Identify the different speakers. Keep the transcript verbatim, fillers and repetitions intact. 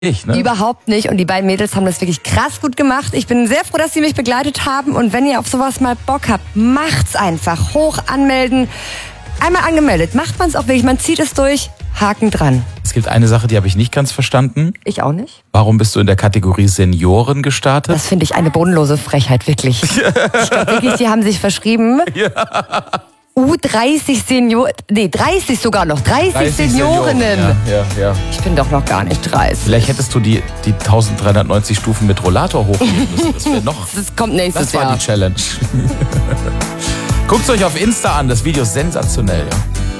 Speaker 1: Ich, ne?
Speaker 2: Überhaupt nicht. Und die beiden Mädels haben das wirklich krass gut gemacht. Ich bin sehr froh, dass sie mich begleitet haben. Und wenn ihr auf sowas mal Bock habt, macht's einfach. Hoch anmelden. Einmal angemeldet. Macht man es auch wirklich. Man zieht es durch. Haken dran.
Speaker 1: Es gibt eine Sache, die habe ich nicht ganz verstanden.
Speaker 2: Ich auch nicht.
Speaker 1: Warum bist du in der Kategorie Senioren gestartet?
Speaker 2: Das finde ich eine bodenlose Frechheit, wirklich. Ich glaube wirklich, die haben sich verschrieben.
Speaker 1: Ja.
Speaker 2: U dreißig Senioren, nee, dreißig sogar noch, dreißig, dreißig Seniorinnen.
Speaker 1: Senioren. Ja, ja, ja.
Speaker 2: Ich bin doch noch gar nicht dreißig.
Speaker 1: Vielleicht hättest du die, die dreizehnhundertneunzig Stufen mit Rollator hochgehen müssen. Das wäre noch.
Speaker 2: Das kommt nächstes
Speaker 1: Das war
Speaker 2: Jahr.
Speaker 1: die Challenge. Guckt euch auf Insta an, das Video ist sensationell. Ja.